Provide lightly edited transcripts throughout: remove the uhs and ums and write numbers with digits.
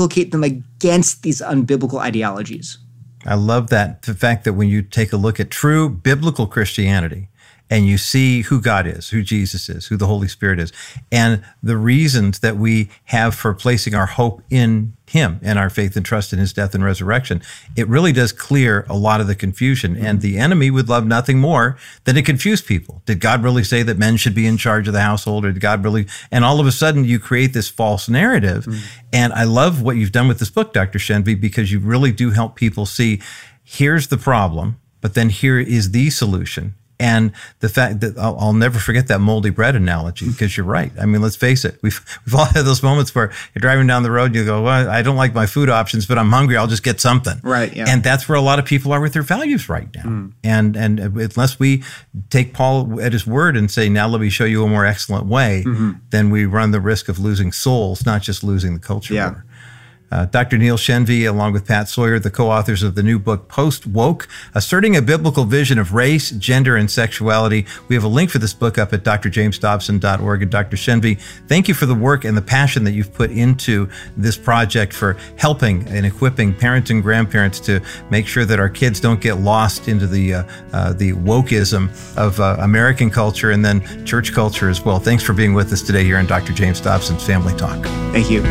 inculcate them against these unbiblical ideologies. I love that. The fact that when you take a look at true biblical Christianity and you see who God is, who Jesus is, who the Holy Spirit is, and the reasons that we have for placing our hope in Him and our faith and trust in His death and resurrection, it really does clear a lot of the confusion. And the enemy would love nothing more than to confuse people. Did God really say that men should be in charge of the household? Or did God really? And all of a sudden you create this false narrative. And I love what you've done with this book, Dr. Shenvi, because you really do help people see, here's the problem, but then here is the solution. And the fact that I'll never forget that moldy bread analogy, because you're right. I mean, let's face it. We've all had those moments where you're driving down the road and you go, well, I don't like my food options, but I'm hungry. I'll just get something. Right. Yeah. And that's where a lot of people are with their values right now. And unless we take Paul at his word and say, now let me show you a more excellent way, then we run the risk of losing souls, not just losing the culture war. Dr. Neil Shenvi, along with Pat Sawyer, the co-authors of the new book, Post-Woke, Asserting a Biblical Vision of Race, Gender, and Sexuality. We have a link for this book up at drjamesdobson.org. And Dr. Shenvi, thank you for the work and the passion that you've put into this project for helping and equipping parents and grandparents to make sure that our kids don't get lost into the wokeism of American culture and then church culture as well. Thanks for being with us today here on Dr. James Dobson's Family Talk. Thank you.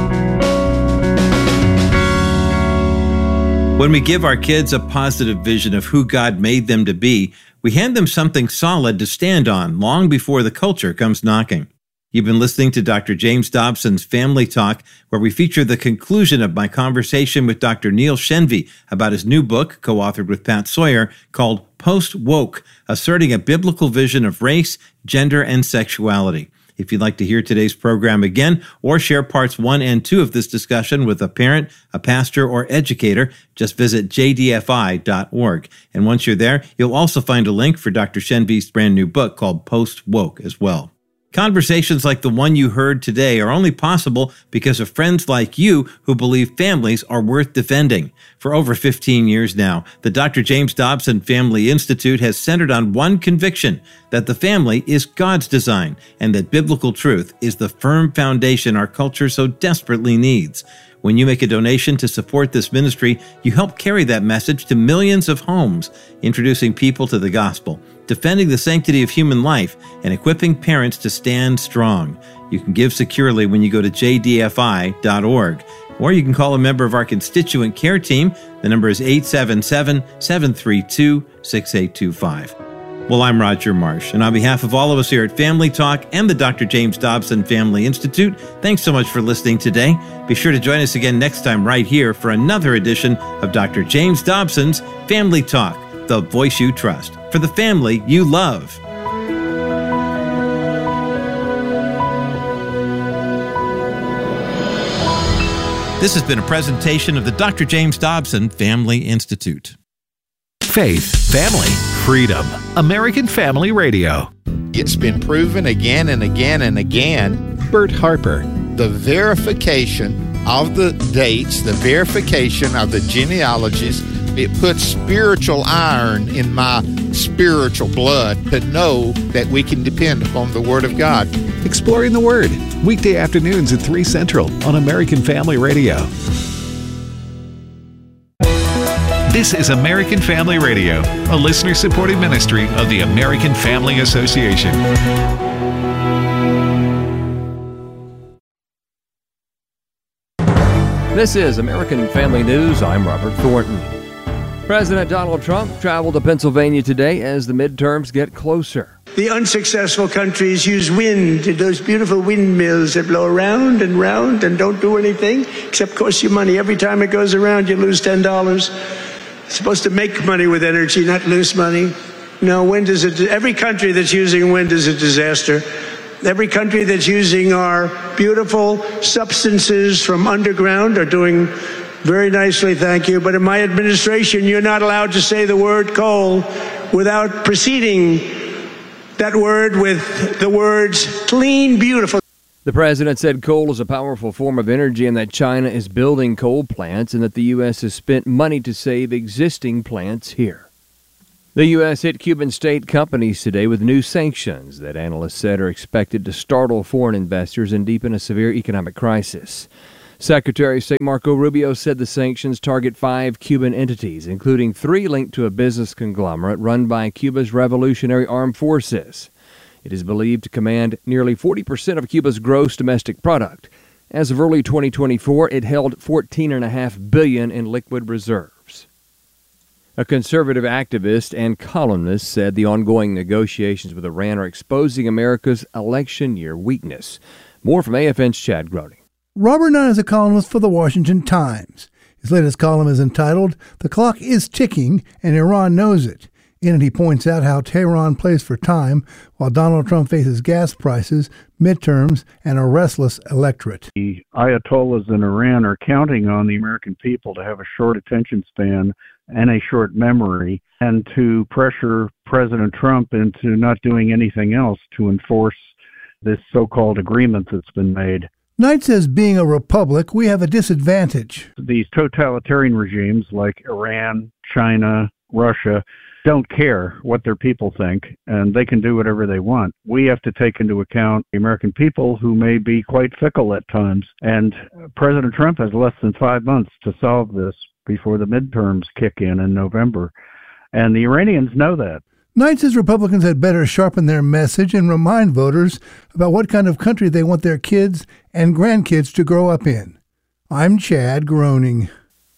When we give our kids a positive vision of who God made them to be, we hand them something solid to stand on long before the culture comes knocking. You've been listening to Dr. James Dobson's Family Talk, where we feature the conclusion of my conversation with Dr. Neil Shenvi about his new book, co-authored with Pat Sawyer, called Post-Woke, Asserting a Biblical Vision of Race, Gender, and Sexuality. If you'd like to hear today's program again or share parts 1 and 2 of this discussion with a parent, a pastor, or educator, just visit jdfi.org. And once you're there, you'll also find a link for Dr. Shenvi's brand new book called Post-Woke as well. Conversations like the one you heard today are only possible because of friends like you who believe families are worth defending. For over 15 years now, the Dr. James Dobson Family Institute has centered on one conviction, that the family is God's design and that biblical truth is the firm foundation our culture so desperately needs. When you make a donation to support this ministry, you help carry that message to millions of homes, introducing people to the gospel, defending the sanctity of human life, and equipping parents to stand strong. You can give securely when you go to jdfi.org, or you can call a member of our constituent care team. The number is 877-732-6825. Well, I'm Roger Marsh, and on behalf of all of us here at Family Talk and the Dr. James Dobson Family Institute, thanks so much for listening today. Be sure to join us again next time right here for another edition of Dr. James Dobson's Family Talk, the voice you trust, for the family you love. This has been a presentation of the Dr. James Dobson Family Institute. Faith, family, freedom. American Family Radio. It's been proven again and again and again. Bert Harper. The verification of the dates, the verification of the genealogies, it puts spiritual iron in my spiritual blood to know that we can depend upon the Word of God. Exploring the Word. Weekday afternoons at 3 Central on American Family Radio. This is American Family Radio, a listener-supported ministry of the American Family Association. This is American Family News. I'm Robert Thornton. President Donald Trump traveled to Pennsylvania today as the midterms get closer. The unsuccessful countries use wind, those beautiful windmills that blow around and round and don't do anything except cost you money. Every time it goes around, you lose $10. It's supposed to make money with energy, not lose money. No, wind is every country that's using wind is a disaster. Every country that's using our beautiful substances from underground are doing very nicely, thank you. But in my administration, you're not allowed to say the word coal without preceding that word with the words clean, beautiful. The president said coal is a powerful form of energy and that China is building coal plants and that the U.S. has spent money to save existing plants here. The U.S. hit Cuban state companies today with new sanctions that analysts said are expected to startle foreign investors and deepen a severe economic crisis. Secretary of State Marco Rubio said the sanctions target 5 Cuban entities, including 3 linked to a business conglomerate run by Cuba's Revolutionary Armed Forces. It is believed to command nearly 40% of Cuba's gross domestic product. As of early 2024, it held $14.5 billion in liquid reserves. A conservative activist and columnist said the ongoing negotiations with Iran are exposing America's election year weakness. More from AFN's Chad Groening. Robert Nunn is a columnist for the Washington Times. His latest column is entitled, "The Clock is Ticking and Iran Knows It." In it, he points out how Tehran plays for time while Donald Trump faces gas prices, midterms, and a restless electorate. The Ayatollahs in Iran are counting on the American people to have a short attention span and a short memory, and to pressure President Trump into not doing anything else to enforce this so-called agreement that's been made. Knight says being a republic, we have a disadvantage. These totalitarian regimes like Iran, China, Russia don't care what their people think, and they can do whatever they want. We have to take into account the American people, who may be quite fickle at times, and President Trump has less than 5 months to solve this before the midterms kick in November, and the Iranians know that. Knight says Republicans had better sharpen their message and remind voters about what kind of country they want their kids and grandkids to grow up in. I'm Chad Groening.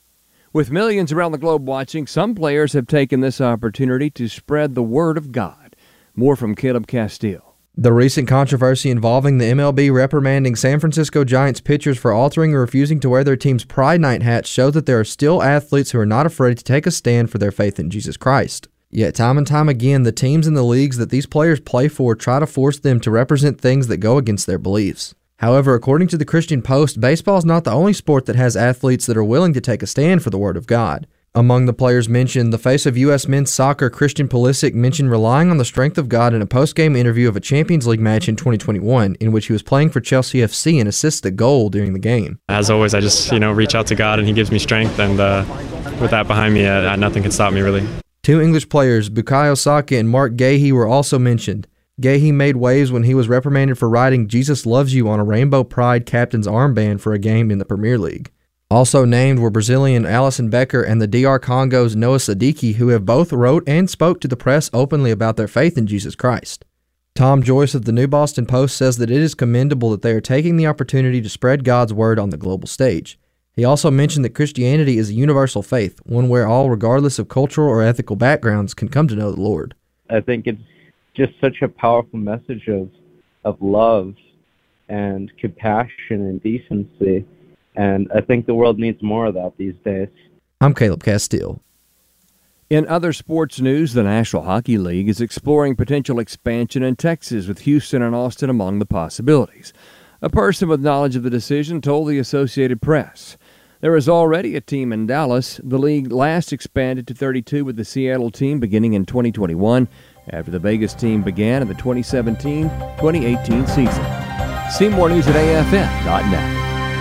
With millions around the globe watching, some players have taken this opportunity to spread the word of God. More from Caleb Castile. The recent controversy involving the MLB reprimanding San Francisco Giants pitchers for altering or refusing to wear their team's Pride Night hats shows that there are still athletes who are not afraid to take a stand for their faith in Jesus Christ. Yet time and time again, the teams and the leagues that these players play for try to force them to represent things that go against their beliefs. However, according to the Christian Post, baseball is not the only sport that has athletes that are willing to take a stand for the Word of God. Among the players mentioned, the face of U.S. men's soccer, Christian Pulisic, mentioned relying on the strength of God in a post-game interview of a Champions League match in 2021, in which he was playing for Chelsea FC and assisted a goal during the game. As always, I just reach out to God and He gives me strength, and with that behind me, nothing can stop me really. 2 English players, Bukayo Saka and Mark Gahey, were also mentioned. Gahey made waves when he was reprimanded for writing "Jesus loves you" on a Rainbow Pride captain's armband for a game in the Premier League. Also named were Brazilian Alisson Becker and the DR Congo's Noah Sadiki, who have both wrote and spoke to the press openly about their faith in Jesus Christ. Tom Joyce of the New Boston Post says that it is commendable that they are taking the opportunity to spread God's word on the global stage. He also mentioned that Christianity is a universal faith, one where all, regardless of cultural or ethical backgrounds, can come to know the Lord. I think it's just such a powerful message of love and compassion and decency, and I think the world needs more of that these days. I'm Caleb Castile. In other sports news, the National Hockey League is exploring potential expansion in Texas, with Houston and Austin among the possibilities. A person with knowledge of the decision told the Associated Press. There is already a team in Dallas. The league last expanded to 32 with the Seattle team beginning in 2021 after the Vegas team began in the 2017-2018 season. See more news at AFN.net.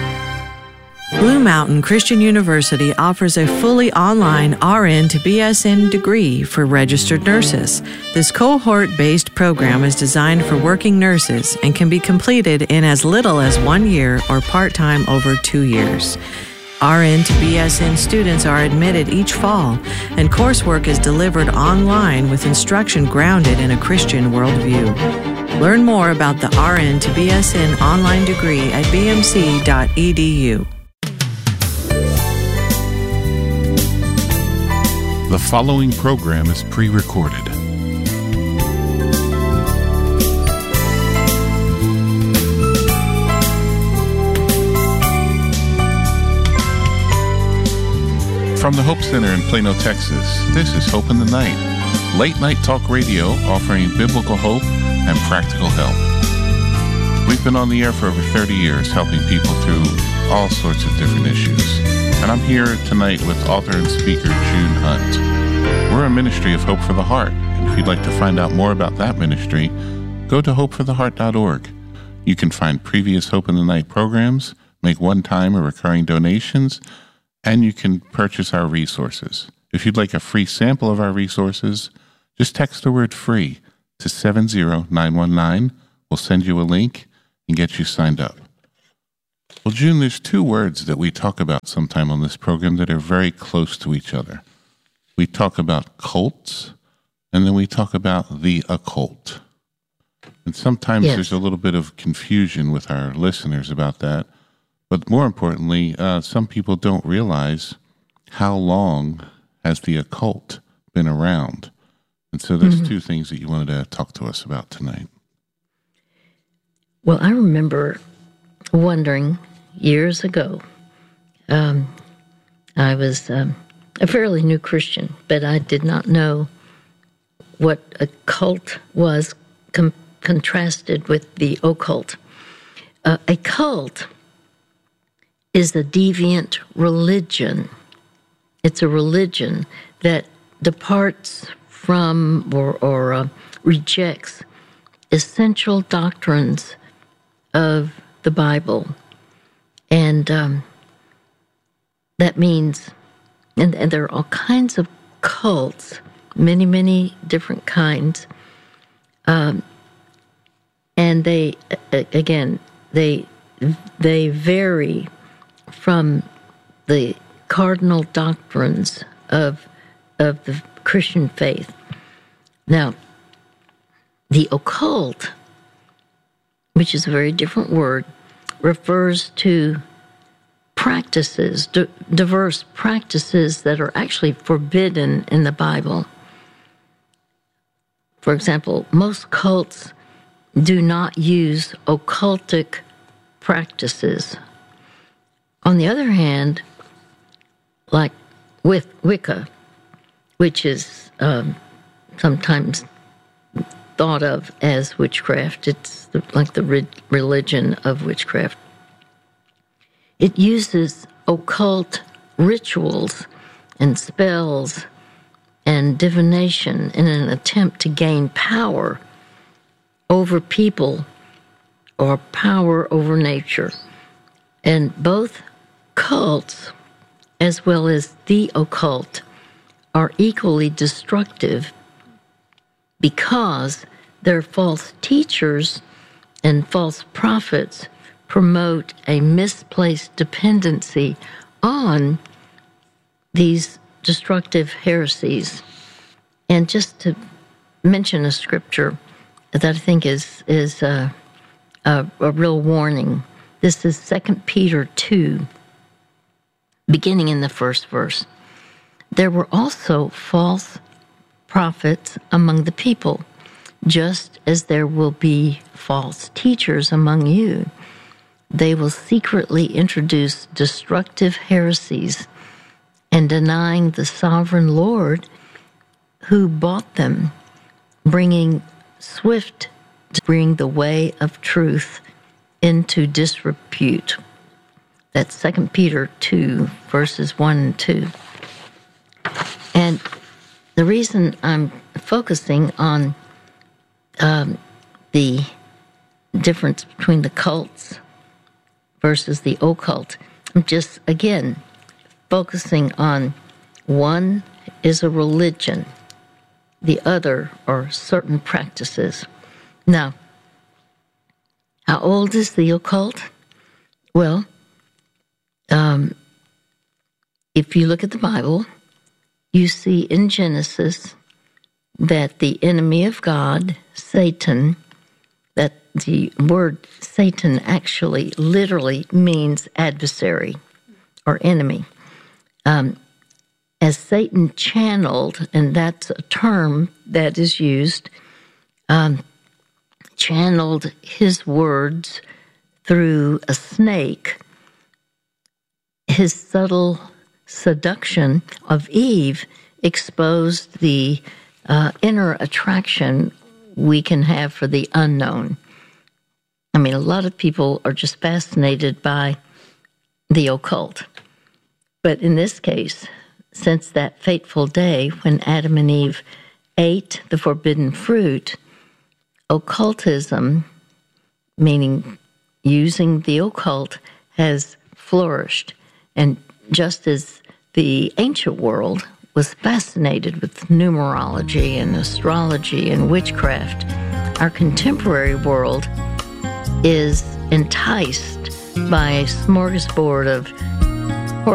Blue Mountain Christian University offers a fully online RN to BSN degree for registered nurses. This cohort-based program is designed for working nurses and can be completed in as little as 1 year or part-time over 2 years. RN to BSN students are admitted each fall, and coursework is delivered online with instruction grounded in a Christian worldview. Learn more about the RN to BSN online degree at bmc.edu. The following program is pre-recorded. From the Hope Center in Plano, Texas, this is Hope in the Night, late night talk radio offering biblical hope and practical help. We've been on the air for over 30 years helping people through all sorts of different issues. And I'm here tonight with author and speaker June Hunt. We're a ministry of Hope for the Heart, and if you'd like to find out more about that ministry, go to hopefortheheart.org. You can find previous Hope in the Night programs, make one-time or recurring donations, and you can purchase our resources. If you'd like a free sample of our resources, just text the word FREE to 70919. We'll send you a link and get you signed up. Well, June, there's two words that we talk about sometime on this program that are very close to each other. We talk about cults, and then we talk about the occult. And sometimes there's a little bit of confusion with our listeners about that. But more importantly, some people don't realize how long has the occult been around. And so there's two things that you wanted to talk to us about tonight. Well, I remember wondering years ago, I was a fairly new Christian, but I did not know what a cult was contrasted with the occult. A cult is a deviant religion. It's a religion that departs from or rejects essential doctrines of the Bible. And that means, and there are all kinds of cults, many, many different kinds. And they, again, they vary from the cardinal doctrines of the Christian faith. Now, the occult, which is a very different word, refers to practices, diverse practices that are actually forbidden in the Bible. For example, most cults do not use occultic practices. On the other hand, like with Wicca, which is sometimes thought of as witchcraft, it's like the religion of witchcraft. It uses occult rituals and spells and divination in an attempt to gain power over people or power over nature. And both cults, as well as the occult, are equally destructive because their false teachers and false prophets promote a misplaced dependency on these destructive heresies. And just to mention a scripture that I think is a real warning. This is 2 Peter 2, beginning in the first verse. There were also false prophets among the people, just as there will be false teachers among you. They will secretly introduce destructive heresies and denying the sovereign Lord who bought them, bringing swift to bring the way of truth into disrepute. That's 2 Peter 2, verses 1 and 2. And the reason I'm focusing on the difference between the cults versus the occult, I'm just, again, focusing on one is a religion, the other are certain practices. Now, how old is the occult? Well, if you look at the Bible, you see in Genesis that the enemy of God, Satan, that the word Satan actually literally means adversary or enemy. As Satan channeled, and that's a term that is used, channeled his words through a snake, his subtle seduction of Eve exposed the inner attraction we can have for the unknown. I mean, a lot of people are just fascinated by the occult. But in this case, since that fateful day when Adam and Eve ate the forbidden fruit, occultism, meaning using the occult, has flourished. And just as the ancient world was fascinated with numerology and astrology and witchcraft, our contemporary world is enticed by a smorgasbord of